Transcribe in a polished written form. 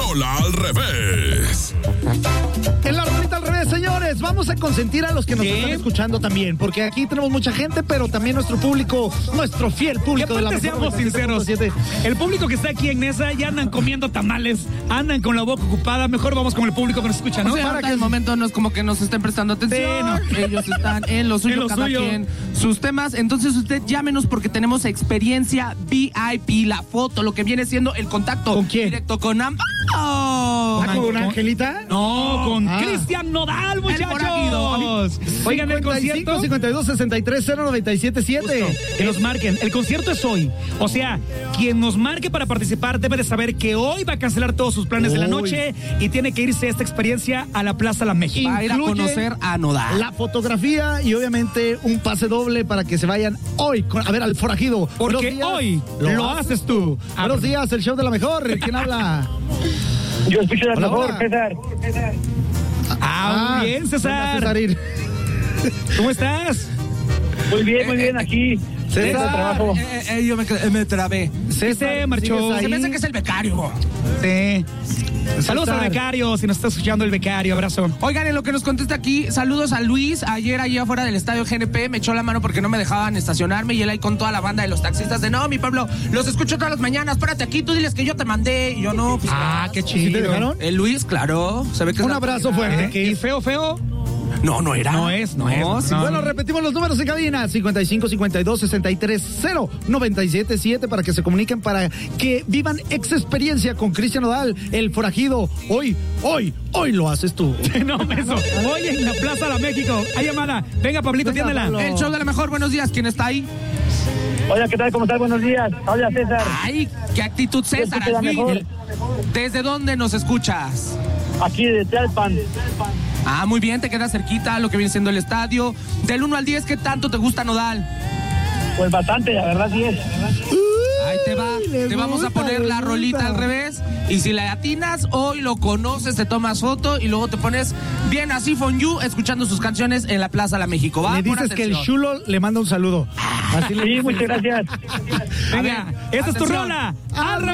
rola al revés. En la rolita al revés, señores, vamos a consentir a los que nos están escuchando también, porque aquí tenemos mucha gente, pero también nuestro público, nuestro fiel público de la mejor. Seamos sinceros, el público que está aquí en Nesa ya andan comiendo tamales, andan con la boca ocupada, mejor vamos con el público que nos escucha, ¿no? O sea, para que el momento no es como que nos estén prestando atención, sí, no. Ellos están en lo suyo, cada quien sus temas, entonces usted llámenos porque tenemos experiencia VIP, la foto, lo que viene siendo el contacto. ¿Con quién? Directo con ¿Con Angelita? No, con Cristian Nodal, muchachos. Oigan, el concierto 52 63 0977. Que nos marquen. El concierto es hoy. O sea, quien nos marque para participar debe de saber que hoy va a cancelar todos sus planes de la noche y tiene que irse a esta experiencia a la Plaza La México. Va a ir a conocer a Nodal. La fotografía y obviamente un pase doble para que se vayan hoy a ver al forajido. Porque hoy lo haces tú. Buenos días, el show de la mejor. ¿Quién habla? Yo escucho la mejor, hola. César. Muy bien, César. ¿Cómo estás? Muy bien, aquí. César, trabajo. Yo me trabé. Se marchó. Se me hace que es el becario. Sí. Saludos al becario, si nos está escuchando el becario, abrazo. Oigan, en lo que nos contesta aquí, saludos a Luis. Ayer allá afuera del estadio GNP me echó la mano porque no me dejaban estacionarme y él ahí con toda la banda de los taxistas de no, mi Pablo, los escucho todas las mañanas, párate aquí, tú diles que yo te mandé. Y yo no, pues. Qué chido. ¿Sí te dejaron? El Luis, claro. Se ve que Un abrazo fuerte. ¿Y feo? No era. No es. Sí. Bueno, repetimos los números en cabina: 55 52 63 0 977 para que se comuniquen, para que vivan ex experiencia con Cristian Nodal, el forajido. Hoy lo haces tú. No, eso. Hoy en la Plaza La México. Hay llamada. Venga, Pablito, tiéndela. El show de la mejor, buenos días. ¿Quién está ahí? Hola, ¿qué tal? ¿Cómo estás? Buenos días. Hola, César. Ay, qué actitud, César. Escucho la al fin. mejor. ¿Desde dónde nos escuchas? Aquí de Tlalpan. Muy bien, te queda cerquita lo que viene siendo el estadio. Del 1 al 10, ¿qué tanto te gusta Nodal? Pues bastante, la verdad, 10. Ahí te va, te vamos a poner la rolita al revés. Y si la atinas, hoy lo conoces, te tomas foto y luego te pones bien así for you, escuchando sus canciones en la Plaza La México. ¿Va? Le dices que el chulo le manda un saludo. Así le Sí, dices. muchas gracias. Venga, esta es tu rola.